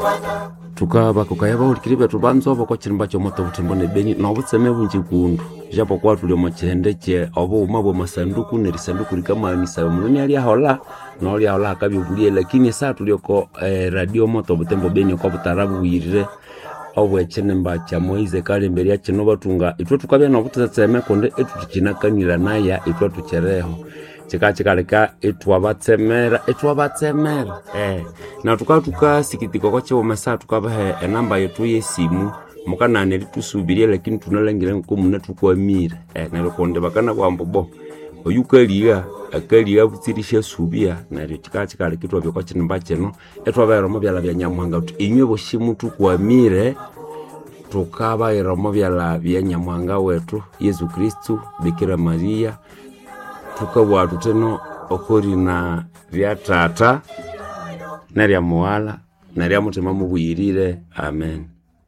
tukaba kukayaba ulikiribe tubanzo bako chirimba cyo moto butembone Beni na butseme bunji kundu japo kwa tulio machendeche obo umabo masanduku ne risanduku likama misa mununi ali ahola na ali ahola kabibulie lakini saa tulioko radio moto butembo Beni kwa butarabu wirire obwe chenemba cha Moize kale mbere ya chino batunga itwe tukabya na butseme konde etuchinakanira naya itwe tuchereho chika etwabatsemera na tukatuka sikitiko kwa chewo masa tukabahe enamba yetu yesimu mukanane litusubirie lakini tunalengire ngo muna tukwamira na lokonde bakana kwambobo oyukaliga akaliga butsirishe subia na chika kitwa byo kwa chinamba cheno etwabero mobyala bya Nyamuhanga inywe boshimu tukwamire tukabaero mobyala bya Nyamuhanga wetu Yesu Kristo Bikira Maria tukabwa tuteno okori na vya tata na ria muwala na ria mutima mubuyirire amen.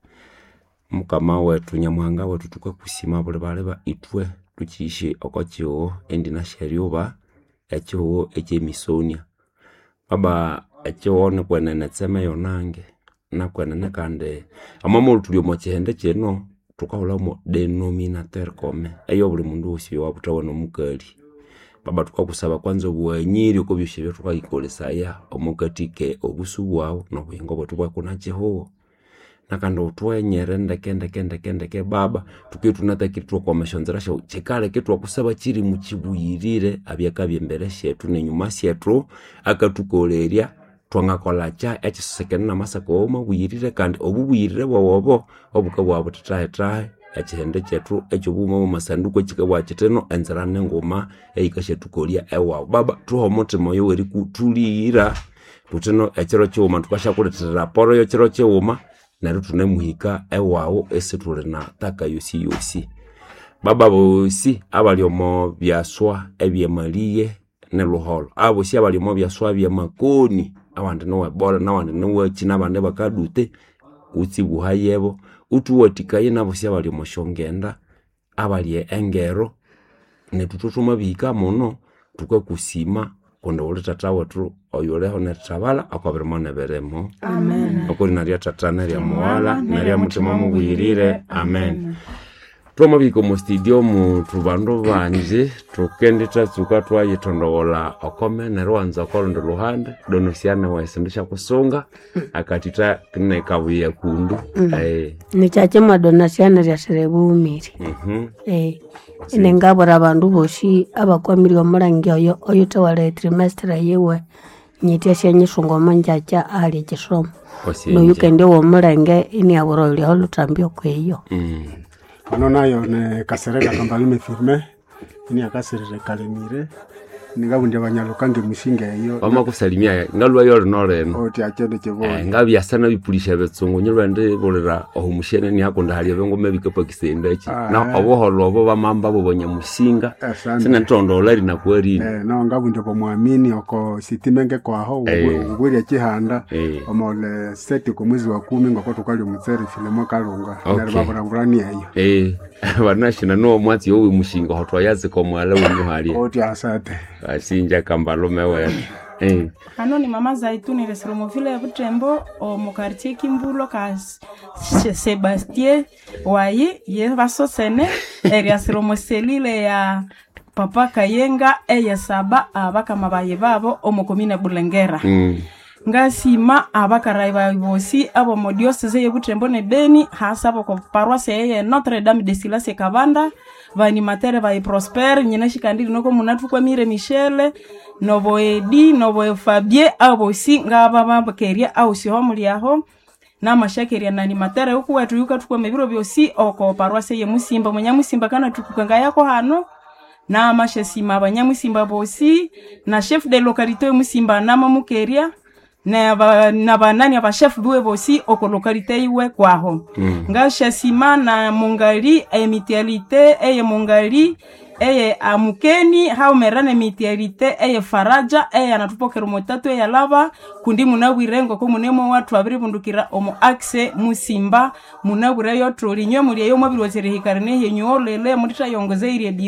Mukama wetu Nyamuhanga wetu tukakusima bole baleba itwe tukishi okwachiwo endi na sherioba echiwo echemisonia baba echiwo ne kwenene tseme yonange na kwenene kande amamo tulio mochende cheno tukahola mo denominateur come eyo buli mundu usiyo wabutawa no mukali baba tukakusaba kwanza buwanyiri uko byoshe tukayikolesaya omukatike obusubu wawo no buyingo botubwa kuna Jehova nakando utwenyere ndeke baba tukitunatakiritwa kwa mashonzerasha chekale kitwa kusaba chiri muchibuyirire abyakabye mbere shetu nenyuma shetu akatukoleria twangakola cha echisekene na masako oma buyirire kandi obubuyirire bwobo obukabwa butataye echende chetu echobuma mu masanduku chikabwa chiteno enzarane ngoma eikashe tukolia ewa baba tuho mutima yo weri kutulira tuteno echero choma tukasha kuletera raporo yo chero choma na rutune muhika ewawo esetule na taka yosi baba bosi abaliomo byaswa ebyemaliye ne luholo abosi abaliomo byaswa byamakoni abandi no webola na wandi no wachina bande bakadute utsi buhayebo utuwatikaye nabo sia bali moshongenda abali engero ne tututuma bika mono tukakusima kondo ole tata wetu oyoleho ne tabala akwabiremo ne beremo amen okuri naria tata naria muwala naria mutima mubuyirire amen. Toma biko mu studio mu tubando banje tukende tatsuka twayitondola okome ne rwanza kolondo luhande donosiana waisendesha kusonga akatita kine kabuye kundu ni chache madonasiana ya serebumiri inengabora abandu boshi abakwamiri omurangi oyo tawale trimestre yewe nyitia shanyishongo manjacha ali kisomo no yukende wo murange ini aboro lyo lutambio kweyo nayo ne kasereka kambalime firme ini akaserere kalemire ningabundi abanyalukange mushinga iyo bama kusalimia ngalwa yo noreno oti achende chebo ngabi asana bipulisha betsongo nyirwande bolera ohumushene ni hakonda hali bengome bikapa kisendachi na oboholo obo bamamba bobonya musinga sina ntondo olari na kweri no ngabundi bomwamini oko sitimenge kwaho ubwiri chihanda omole seti ku mwezi wa 10 ngoko tukali mutseri filemo kalunga na babura burani ayo banashina no mwati yo mushinga hotwa yaze ko mwala wenyu hali oti asate asinja kambalo mewe ano ni mama Zaituni resromofile ya Butembo o mokartie Kimbulo ka Sebastien waye ye vaso sene eria sromoselile ya papa Kayenga eya saba abaka mabaye babo o mokomine Bulengera ngasima abakaraiba bosi abo modiocese ye Butembo ne Beni hasabo ko paroisse ye Notre Dame de Silas Kabanda vanimatere vai Prosper nyina shikandiri noko munatu kwa Mire Michele nobo Edi nobo Fabie abo si ngaba bakeria au si homuli aho na mashakeria na animatere huku watu yuka tukwa mebiro byosi oko paroisse ye Musimba Munyamusimba kana tukukanga yako hano na mashesima abanyamusimba bosi na chef de localité Musimba na mamukeria na banani aba chef duwe bosi oko localité iwe kwaho ngasha sima na mungali emitialite eye mungali eye amukeni haumerane mitialite eye faraja eye anatupokero motatu eye lava kundi munawirengo ko munemo watu abiri bundukira omo axe Musimba munabure yo troli nywe muri yo mabiri wazere hikarene yenyo lele murita yongoze ire biro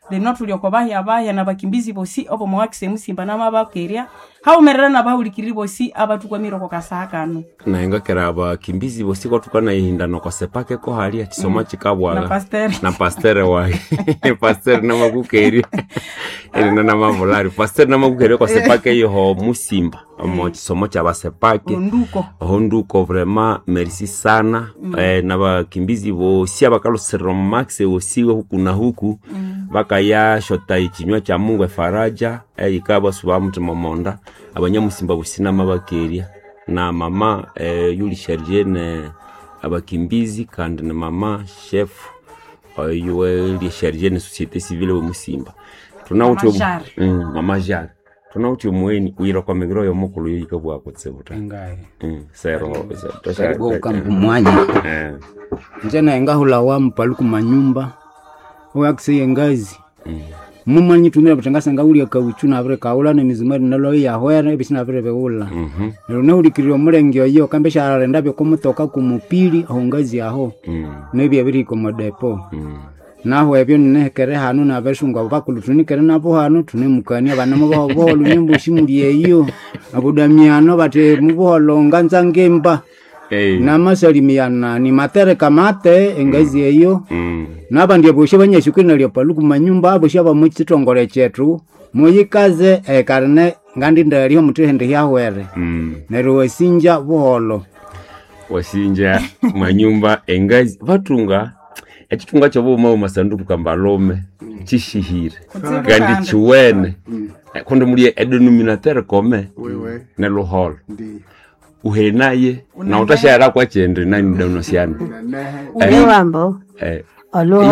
lino tulioko bahya na bakimbizi bosi obo mwakise musimba na mabakeria haumerera na bahulikiri bosi abatukwamiro ko kasakano na ingakera abakimbizi bosi ko tukana ihindano ko sepake ko hali akisoma chikabwaga na pastere wae pastere na magukeria ina na mavolari pastere na magukeria ko sepake yo musimba mo kisomo cha basepake honduko vraiment merci sana na bakimbizi bosi abakalosero max osiwe huku na huku bakaya shota ikinywa cha Mungu faraja ikaba suba mutima monda abanyamusimba busina mabakeria na mama yuli Sherjene abakimbizi kandi na mama chef yuli Sherjene societe civile wa Musimba tunauti mama jar tunauti mweni uira kwa migro yo mukulu yikabwa kutsebuta ngaye sero karibu kampu mwanya njena ngahula wa mpaluku manyumba wakisi ngazi mumanyi tumira butangasa ngauli akawuchu na vre kaula ne mizumari nalo ya hwera ebisina vre beula none ulikiriro mulengyo yo kambesha arenda byo kumutoka kumupili aho ngazi aho nebye biri ko modepo naho ebyo nekere hanu na beshunga bakulutunikere nabo hanu tunemukani abana mo bolu nyimbo shimuliye yo abudamiano bate mubolo nganza ngemba na masalimiana ni matere kamate engazi eyo naba ndiye boshe banyeshukina lyo paluku manyumba abo shaba mu kitongole chetu muyikaze karne ngandi ndali ho mutende yahwere nero wasinja boholo wasinja manyumba engazi batunga ekitunga cyo bo masanduku kambalome chishihire kandi chiwene konde muri denominateur commun ne lohol uhenaye na utashara kwa chendre nani danosiana wambo alo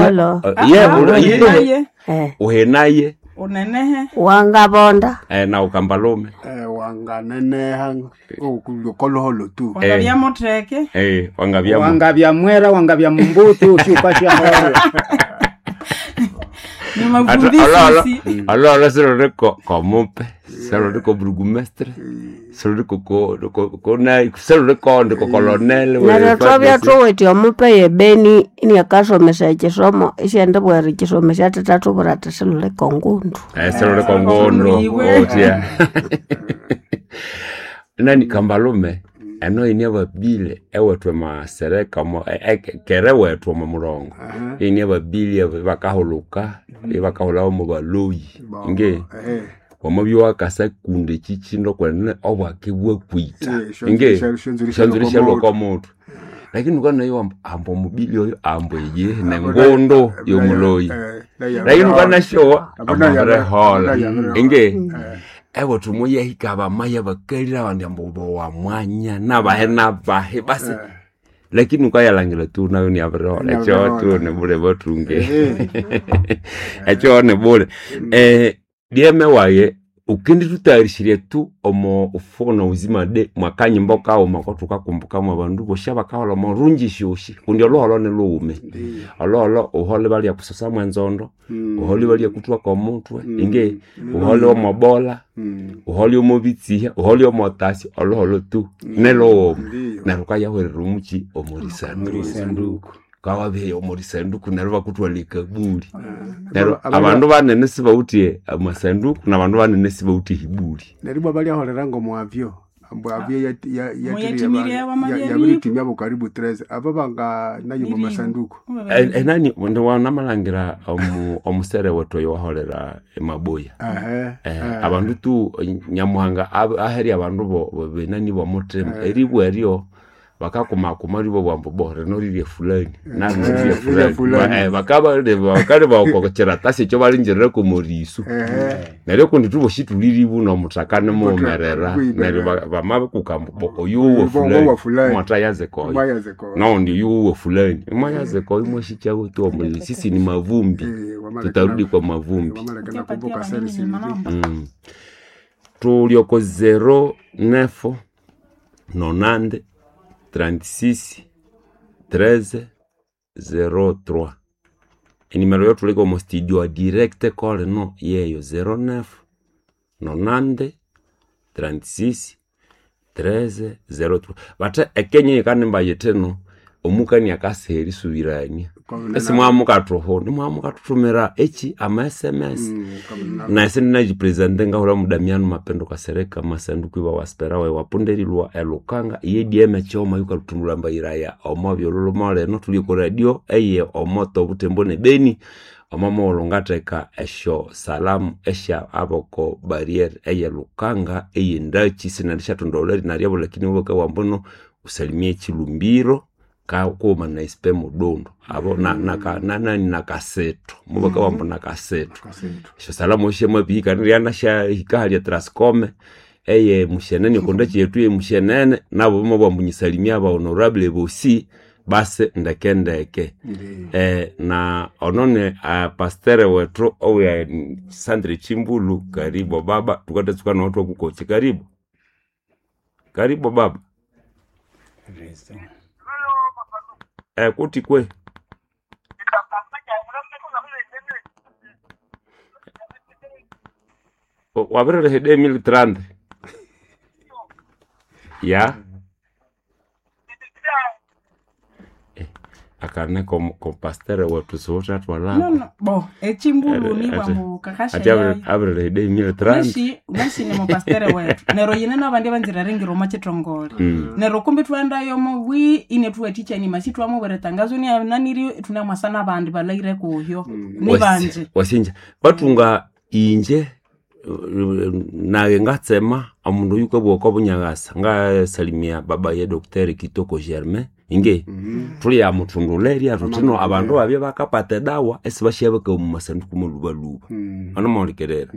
uhenaye unenehe wangabonda na ukambalome wanganeneha ukuloholo tu wangabya motreke wangabya mwera wangabya mumbutu ushukasha horo ni mabudisi alors c'est le komope c'est le burgomestre c'est le c'est le colonel na tobya toweti omupe yebeni ni akasomesa kisomo ishende bwari kisomesa tatatu burata selule kongundu c'est le kongondo otia nani kambalome eno inyaba bile ewetwe masereka mo kere wetwe mu murongo inyaba bile bakahuluka bakahula mu baloyi nge omubyo wakasa kunde chichindo kwene obwakebwa kwita nge shanzurisha lokomoto lakini ukana yo ambo mubili yo ambo ye nengondo yo muloyi lakini ukana show amare hola nge ewo tumuye hikaba maya bakalira bandi ambo wa mwanya nabahena bahe basi lakini ukayalangila tu nayo ni abro echo tu ne bure botunge echo ne bure dieme waye ukindi tutarishirie tu omo ufona uzima de mwakanyi mboka o makotuka kumbuka mu bandu boshaba kahola mo runji shoshi kundi oloholo ne lume oloholo ohole bali ya kusasa mwanzondo ohole bali ya kutwa kwa mutwe inge ohole o mobola ohole o mobitsi ohole o motasi oloholo tu nelo na rukaya hwe rumuchi o morisanduku kawabe o morisanduku naruba kutwalika buri nero abantu banene sibautie amasanduku na abantu banene sibautie hiburi neribo bali ahorera ngo mwavyo ambavyo ya buri timya bo karibu 13 ababanga nayo mu masanduku nani ndo wanamalangera omusere wetu yo ahorera emaboya abantu tu nyamuhanga aheri abantu bo benani bo mutrema eribo eriyo bakakuma ribo bwambo bore no rire fulani na rire fulani bakaba bakokera tase cyo barinjere ko morisu nare ko nditubo shituliribu no mutakane mo merera nare bamabe kukambo boko yuwo fulani matayaze ko no ndi yuwo fulani mayaze ko imo shichago to mo sisi ni mavumbi tutarudi kwa mavumbi tulioko 09 90 36 13 03 numero yote liko mo studio direct call no yeyo 09 90 36 13 03 bata ekenye kanimba yeteno omukani akaseri subirania ese mwamuka toho ni mwamuka tutumira echi ama SMS na ese ninaji presente ngahura mudamiano mapendo kasereka masanduku iwa waspera we waponderilwa elukanga iye DM choma yuka lutumulamba iraya omobyo lulumole no tuli ku radio eye omoto butembone beni omama olongateka esho salamu esha aboko barrier eye lukanga eye ndachi sinalisha tondolari nariabo lakini woka wambono usalimie Chilumbiro kuma na ispe mudondo abo na kaseto mubaka wambo na kaseto esho salamu oshe mabika riana sha hikali ya Transcome eye mushenene kondachi yetu ye mushenene nabo mbo munyisalimia aba honorable bosi base ndeke na onone pastere wetu au ya Sandri Chimbulu karibu baba tukate tukana watu kukochi karibu baba kuti kwe wabere hede 1030 ya akane kom pastere wetu sote atwala no bo Chimbulu ni bambu kakasha ya abre hede 1030 nasi ni mo pastere wetu nero yene na bandi banzira ringiro machetongole nero kumbi twenda yo mo wi ine tuwe teacher ni masitu amo bere tangazo ni naniri tunamasana bandi balaire kuhyo ni banje wasinja batunga inje na ngatsema amundu yuko bwoko bunyagasa nga salimia baba ye Dr. Kitoko Germain inge tuli ya mutunduleri atutino abantu babye bakapata dawa esibashiyabeka mu masanduku mu lubaluba ano molikerera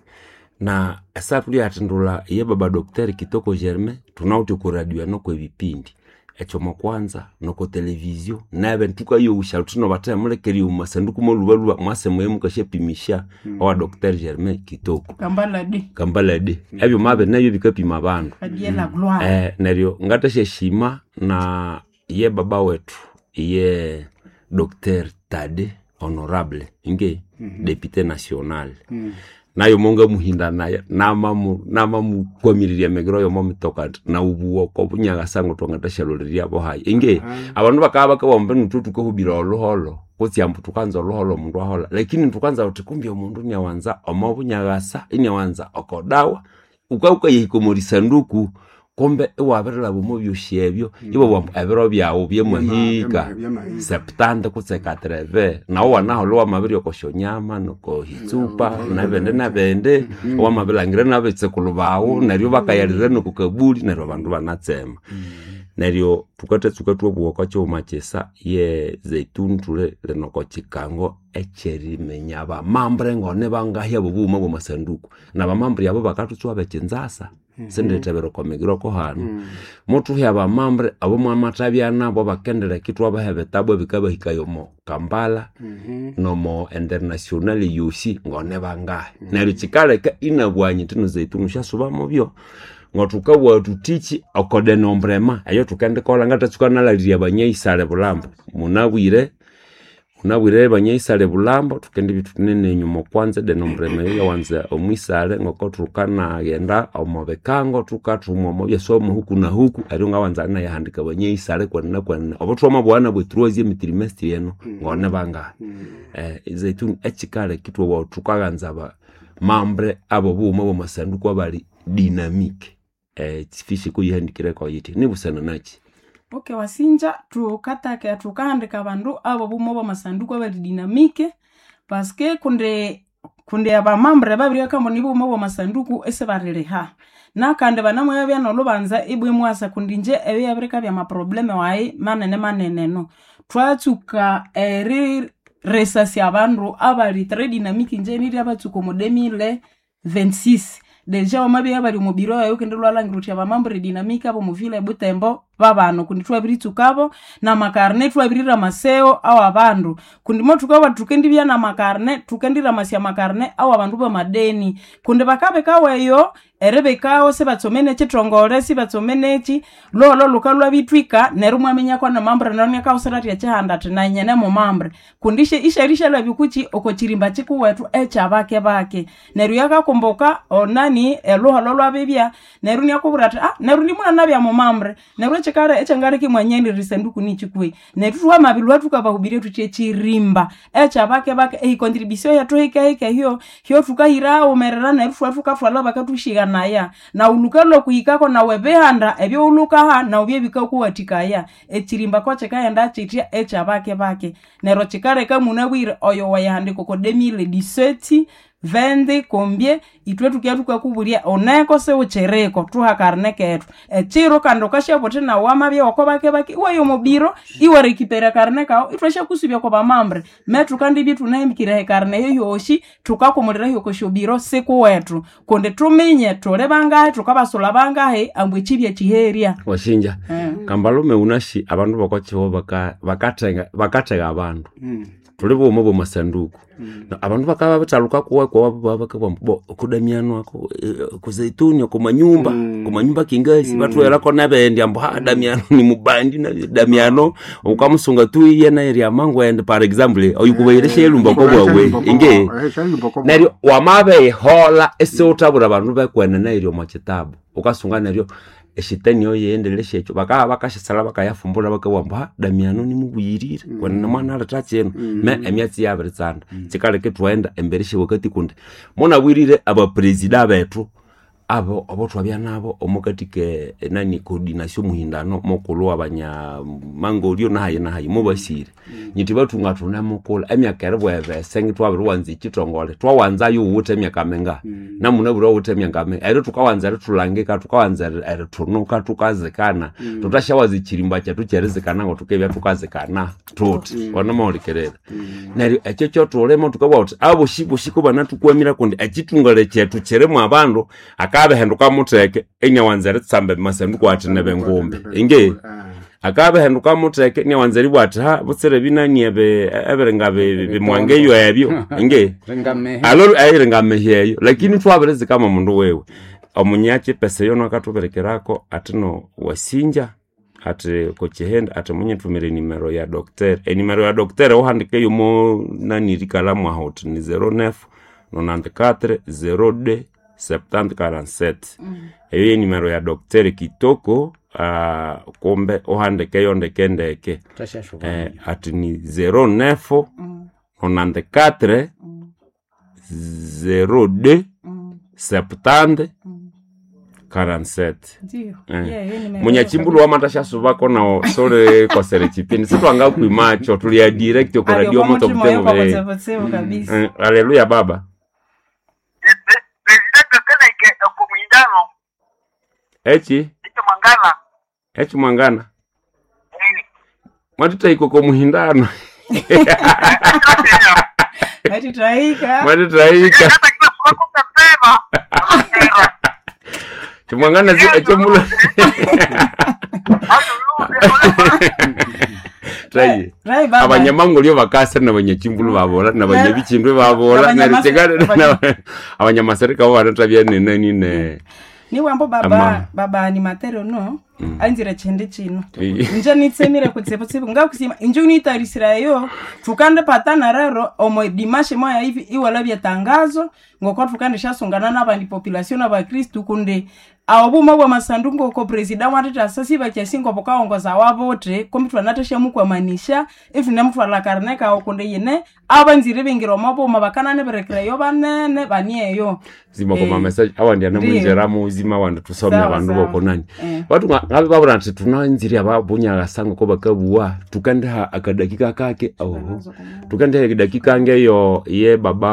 na asa tuli atindula ye baba Dr. Kitoko Germain tunauti ku radio no ko ebipindi echomo kwanza no ko televizio nabe ntuka yo ushalutino bataya mulekeri mu masanduku mu lubaluba mwase mwemu kashepimisha wa Dr. Germain Kitoko kambalade ebyo mabe nayo bikapima abantu adiela gloire neryo ngatashe shima na ye baba wetu ye Dr. Tade honorable inge député national nayo monga muhinda naye namamu kwamiriria megro yo momitoka na ubuwo ko bunyaga sango tongatashaloliria bo hayi inge abantu bakaba kabombe ntutu ko hubira oloholo kutsi ambu tukanza oloholo mundu ahola lakini tukanza utikumbi omundu nyawanza omobunyagasa inyawanza okodawa ukauka yikomori sanduku kombe ewaberela bomo byoshebyo ibo bwambu abero byawo byemahika septanda kutseka treve na wana holo amabiri okoshonyama noko hitsupa na bende wa mabelangire na betsekulubawo naryo bakayalire noko kabuli naryo bandu banatsema naryo tukate tukatwa bwoko cyo machesa ye zeituntule lenoko chikango echeri menyaba mambre ngone bangahya bubuma bo masanduku na bamambre yabo bakatutswa becenzasa sende tabero kwa migiro ko hano mutu yaba mambre abo mwamatabyana bo bakendera kitwa bahebe tabo bikaba hikayomo Kampala no mo international yusi ngone bangahe nari chikale ka inabwanye tino zeitunu shasuba mobyo ngotuka watu tichi akode nombrema ayo tukende kola ngatatsuka nalaliria banyeisale bulambo munabwire banyeisale bulambo tukende bitunene nyumo kwanza de nombrema yo wanza omwisale ngokotukana agenda omobekango tukatumwa mobya somo huku na huku arunga wanza na yahandika banyeisale kwanna obotoma bwana bwetruozie mitrimestri eno ngone banga zeitun echikale kitwa wa tukaganza ba mambre abo buma bo masanduku abali dynamique tifishi kuyihandikire kwa yiti ni busana nachi okay wasinja tukatake tukahandika bandu abo bumo bo masanduku abali dynamique parce que kunde aba mambre babiri kamo nibo bumo bo masanduku ese barere ha na kande banamwe yabya no lubanza ibwe mwasa kundinje ebe yabreka bya ma probleme wayi manene no twatsuka resasi abandu abali très dynamique njeni ryabatuko mu 2026 deja wamabe abali mu biro yayo kendelwa langirutia ba mambre dynamique abo mu vile Butembo babano kunditwa biриtukabo na makarne twabirira maseo awa abandu kundimo tukaba tukendibya na makarne tukendira masya makarne awa abandu ba madeni kunde bakabe kaweyo erebekao se batsomene chitongole si batsomene chi lolo lukalwa bitwika nerumwa menya kwa na mambre nanya ka usarati ya chahanda tinanyene mu mambre kundishe isharisha la bikuchi okochirimba chiku wetu echa bake neru yakakomboka onani eluha lolwa bebya neru nyakuburata neru ndimuna nabya mu mambre neru chikara echangare kimwanyeni risenduku ni chikwe netuwa mabilwa tukabahubiri tuchechirimba echa bake contribution ya tohika hiyo tukahira omerera na rufu tukafala bakatushika naya na ulukalo kuikako na webehanda ebyo ulukaha na ubye bikakuwatikaya echirimba ko chekayenda chitia echa bake nero chikare kamunabwire oyo wayahandiko ko 2017 vende kombie itwe tukiatuka kuburia oneko se uchereko tuha karne ketu echiro kando kasha bote na wama bya wako bake wayo mobiro iwa rekipera karne kao itwasha kusubya kwa bamambre metu kandi bitu naimikira karne yoshi tukakomulira yoko shobiro seko wetu konde tumenye tole bangahe tukabasola bangahe ambwe chibya chiheria washinja kambalume unashi abantu bakochiho bakatega abantu tulibo mobo masanduku abantu bakaba bataluka kuwa bakaba kudamiano ako kuzaituni ku manyumba kingazi batu yarako nabendi ambo damiano ni mubandi na damiano ukamusunga tu yena area mango and for example oyikubayeshe elumba ko bwawe inge nari wamabe hola esotabura abantu bakwena na area machitabu ukasunga naryo eshitani oyendeleshe echo bakashisala bakayafumbura bakawamba damiano ni mubuyirire kwana mwana aratacheno me emyatsi yabritsanda chikaleke twenda embereshe wakati kunde mona bwirire aba president betu abo twabya nabo omukatike nani coordination muhindano mokolo abanya mangolio na hayi mubashire nyiti batu ngatuna mokola emyaka erebwe sengi twabiri wanzi chitongole twawanza yo wote emyaka menga namuna buro wote emyaka menga ero tukawanza tulangeka tukawanza tunuka tukazekana tutashawazi chirimba cha tucherezekana ngo tukebya tukazekana tuti wana maulikerera nari echecho tulemo tukabwa uti abo shiko bana tukwamira kundi achitungale chetu cheremo abandu akabe henduka muteke enya wanzari tsambe masanduku ati nebe ngombe inge akabe henduka muteke enya wanzari bwati ha butsere binani eberengabe bimwangeyo yabyo inge alolo ayirengameheyo lakini twabereze kama mundu wewe omunyache pesa yono akatuberekerako atino wasinja ati kochihenda ati munye tumire nimero ya docteur nimero ya docteur ohandike yumo nani rikalamu hot ni 09 94 02 7047 eyo nimero ya docteur Kitoko kombe ohandike yondeke ati ni 09 94 02 70 47 ndio munyachimbulu wa matasha subako na sore kosere chipini sitwanga kuimacho tulia direct ko radio moto mtemo kabisa haleluya baba president kana ike kumindano echi mwangana mwatita iko ko muhindano mwatitaika Chumangana zi echomulo. Trai baba. Abanyamango lyo bakasa na banyachimbulu babola na banyabichindwe babola na tegana abanyamasarika bo baratabya nene. Ni wambo baba ni matero no anzira chende chino nje nitsemire kutsepotsepo ngakusima inje unitarisira yo tukande patana rero omo dimashe moya hivi iwala bya tangazo ngoko tukande shasungana n'abandi population aba Kristo kunde abuma bwa masandungo ko president watata sasi bachasingo bokaongoza wabote komitwa natasha mukwa manisha ifu nemtwa la karneka okunde yene abanzire bengiro maboma bakana ne berekera yo banene banieyo zima kwa message awandi anamunjera muzima wanda tusomya abantu bokonani watu ngabe babura nti tunanzire ababunya gasango ko bakabuwa tukanda akadakika kake tukanda dakika ngeyo ye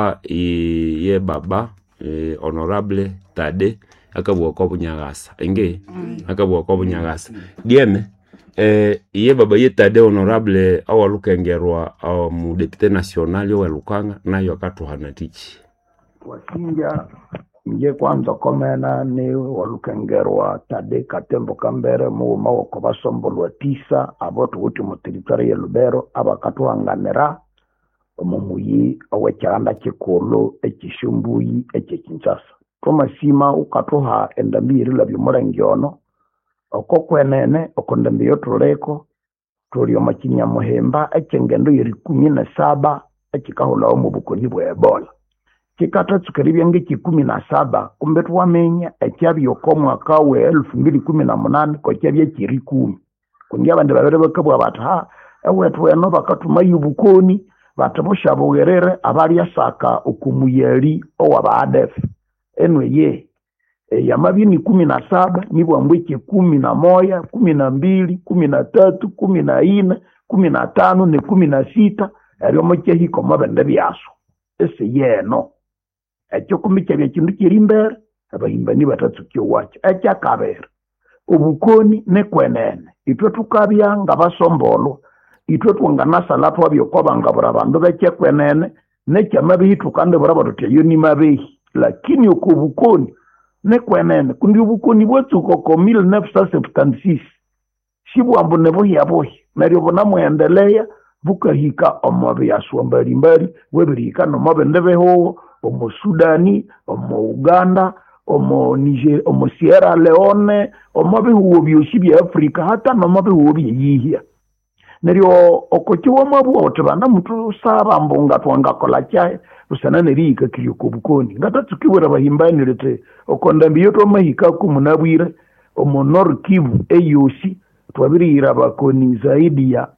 baba honorable Tade akabuwa kwa bunyagasa inge akabuwa kwa bunyagasa dieme ye baba ye Tade honorable awalukengerwa mu député national yo welukanga nayo akatuhana tichi wasinja nje kwanza komena ni walukengerwa Tade Katembo Kambere mu mawoko basombolo 9 abotu uti mu territory ya Lubero abakatuhanganira omumuyi awekiranda kikolo ekishumbuyi ekikinshasa Tomasima ukatuha endambiri labyo murengyono okokwenene okondambiyo tuleko tulio machinya muhemba ekengendo yiri 17 ekikahula mu bukoni bwa Ebola kikata tukaribya ngiki 17 kumbe twamenya ekyabyo ko mwaka we 2018 ko kyabye kiri 10 kundi abandi babere bakabwa bata ewethu weno bakatuma yubukoni batabushabugerere abali asaka okumuyeli owabaadef enwe yamabini 17 nibwo ambwike 11 12 13 14 15 ne 16 eryo moke hiko mabende byaso ese yeno ekyo kumike bya kindu kiri imbere abahimbani batatsukyo wacho ekyakabere obukoni nekwenene itwe tukabya ngabasombolo itwe twanganasala twabyokobangabura abandu bekyekwenene nekyamabihitu kandi burabado teyo ni mabehi lakini okubukoni nekwenene kundi obukoni bwetsuko ko 1976 shibwambo nebohiabohi neryo bonamwendelea bukahika omobe yaswambalimbali webirika nomobe ndebeho omo Sudani omo Uganda omo Niger omo Sierra Leone omobe huo byoshi bya Afrika hata nomobe huo byihia neryo okochiwa mabu otubanda mutu saba mbonga twangakola cyae usana nerika kiriko bukoni ngatatsukiwera bahimbani lete okondambiyo to mahika kumunabwire omo Nord Kivu eyosi twabirira bakoni zaidi ya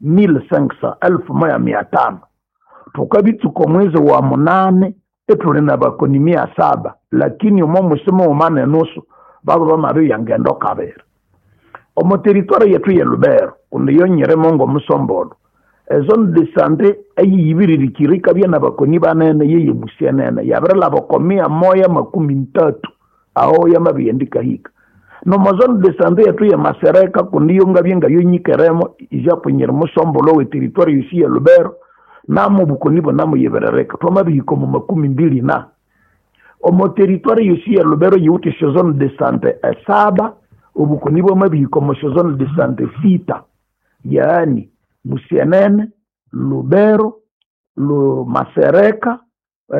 1500 tukabitsuko mwezi wa 8 etule na bakoni 700 lakini omo musemo omane nusu baba bamabe yangendo kabera omo territoire yetu ya Lubero kundi yonyere mongo musombolo zone de santé ayibiririkirika bya nabakoni banene yeye musianene yabrala bakomia 130 aho yamabiyendika hika no mazone de santé yetu ya Masereka kundi yonga byenga yonyikeremo ijapunyere musombolo we territoire yusi ya Lubero namo bukoni bo namo yeberereka twamabihiko mu 20 na omo territoire yusi ya Lubero yuti zone de santé saba ubukoni bo mabihiko mu zone de santé 6 yaani Musianene, Lubero, Masereka,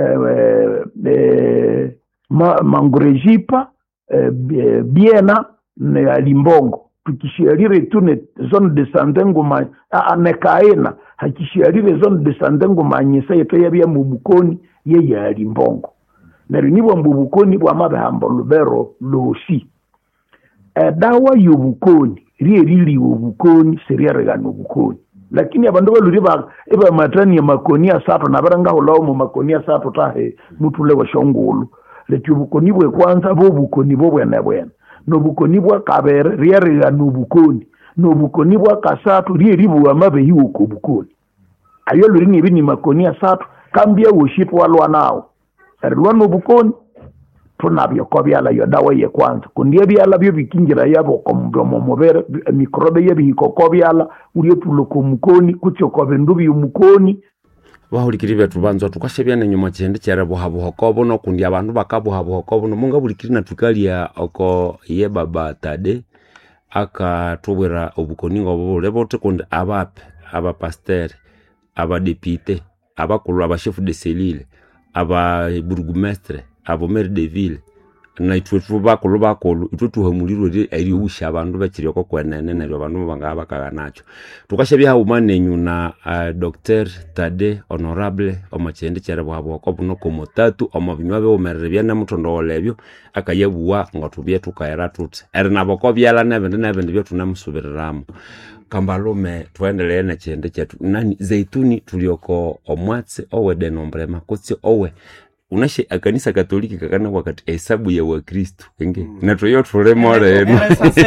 Mangurejipa, Biena na Limbongo. Tukishiarire tune zone de santé ngoma anekaena hakishiarire zone de santé ngoma nyesa yeto yabya mu bukoni ye ya Limbongo. Nari nibo mbubukoni bwa mabahambo Lubero losi. Dawa yobukoni riri ubukoni seria regano ubukoni lakini abandu baluri eba matani ya makoni asatu nabaranga holawo mu makoni asatu tahe mutule wa shongulu leti ubukoni bwe kwanza bo bukoni bo bwene no bukoni bwa kabere ria regano ubukoni no bukoni bwa kasatu ribu amabe hiwo ku bukoni ayo luri ni bini makoni asatu kambia worship walwa nawo erwa no bukoni tunabyo kobyala yo dawa ye kwanza kundiye byala byo bikingira yabo kombo mobere mikrobe ye bikokobyala uriye tuloko mukoni kutyo ko bendubi umukoni bahulikiribe tubanzwa tukashebyane nyuma cyende cyarabo habuhokobo no kundi abantu bakabo habuhokobo no munga bulikirina tukalia oko ye baba Tade akatubwera obukoni ngobo lebote kundi abape aba pasteur aba député abakulu aba chef de cellule aba bourgmestre abo maire de ville na itwe bakolo itwe tuhamulirwe ari usha abantu bakiri ko kwenene neryo abantu bangaba kaganacho tukashabya umanenyu na Dr. Tade honorable omachende cyara bwabo ko buno ko mutatu omabinywa be omerere bya namutondo olebyo akayebuwa ngotubye tukayera tuti eri naboko byala nabende byo tunamusubiriramo kambalume tuendelee na chende chetu nani Zeituni tulioko omwatse owe de nombrema kutsi owe unashe akanisa katoliki kakana wakati hesabu ya Wakristo kenge natoyo tulemore eno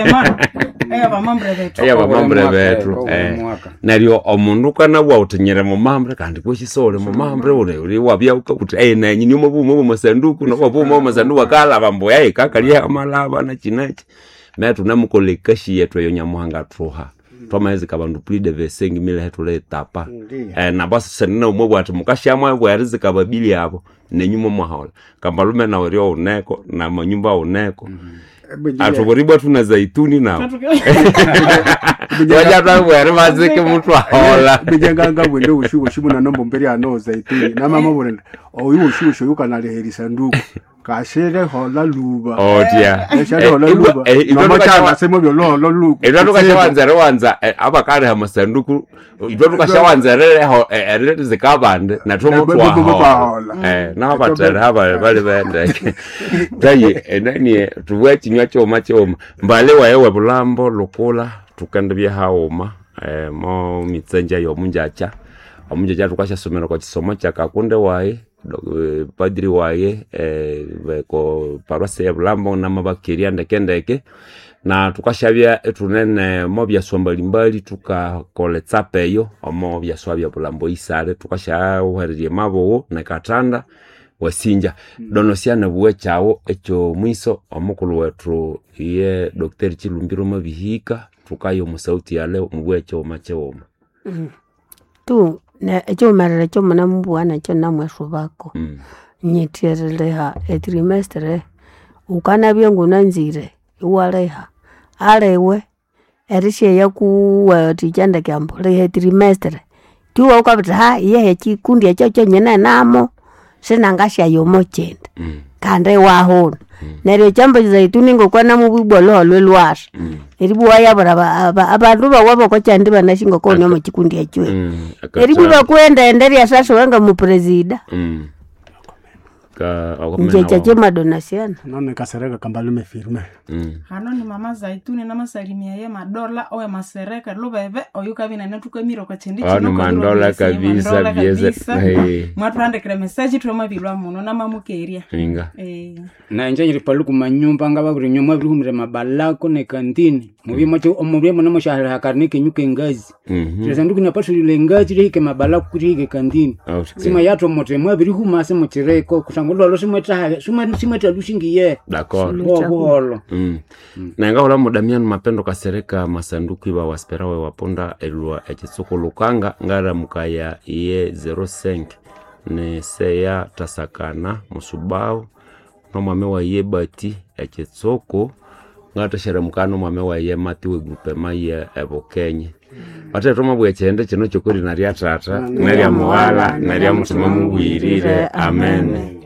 aya bamambre betu naryo omundu kana bwa utinyere mu mambre kandi kweshisole mu mambre uri wabya ukakuti na nyinyo mu masanduku no mu masanduku akala bambo yae kakali amalaba na chinachi metu namukolekashi yetu yo nyamuhanga troha twamaezi kabandu plide vesengi mile hetule tapa na basi senina umwe ati mukashamwa bwarizi kababili yabo nenyuma mwahola kambalume na orio uneko na manyumba uneko atuboriba tuna Zaituni nao waja tabu yari mazike mtu ahola bijenganga bwende ushugo na nombo mbere ano Zaituni na mama borenda oyu ushugo yuka na leheri sanduku kashere hola luba otia kashere hola luba mama chana semo byo lo luku ito kashawanza abakare ha masanduku ito kashawanza rere zikabande na tomo twa na abatare haba bali bende tayi nani tuwe chinywa choma mbale waewe bulambo lokola tukende bya haoma mo mitsenja yo munjacha omunjacha tukasha somera kwa kisomo cha kakunde wae padri wae ko parose ya Bulambo na mabakiria ndekendeke na tukashabya tunene mo bya swambalimbali tukakoletsa peyo omo bya swabya Bulambo isale tukasha uhererie mabo na katanda wasinja donosiana buwe chawo echo mwiso omukulu wetu ye Dr. Chilumbiro Mabihika tukayo musauti ya leo mwecho machewoma tu na echo marere cho mwana mbuana cho namwe shubako nyitiereleha etrimestre ukana byengu nanzire iwaleha alewe erishe yakuwa tijanda kyambole etrimestre tuwa ukabita ha ye chikundi echo nyene namo sinangasha yomo chenda kande wahona neryo chambo zaituni ngokwana mubibolo lwelwasha eribuwa yabara abantu bawabo ko cyandi banashingo ko nyomo chikundi yacwe eribuwa kwenda enderia sasa wanga mu president nje chache madonation none kasereka kambalume firme hano ni mama zaituni na masalimia ye madola owe masereka lubebe oyuka bina natukamiro kwa chindi chino kwa mandola kabisa bieza mwatwande kira message tuoma bilwa muno na mamukeria inga na nje nyiripalu kumanyumba ngaba buri nyuma bihumire mabalako ne kantini mubye mo namushahara hakarnike nyuke ngazi tsanduku na pasu ile ngazi rike mabalako kurike kantini sima yato mote mwa biri huma se motireko kusangolo simweta lushingiye d'accord bolo na ngahola mudamiano mapendo kasereka masanduku iba wasperawe waponda elwa ekitsoko lukanga ngara mukaya ye 05 ne seya tasakana musubao no mame wa yebati ekitsoko ngata shere mukano mame wa ye matiwe grupe maye ebokenye ate toma bwe chende kino chokuri nari atata nari amwala nari amutima mubwirire amen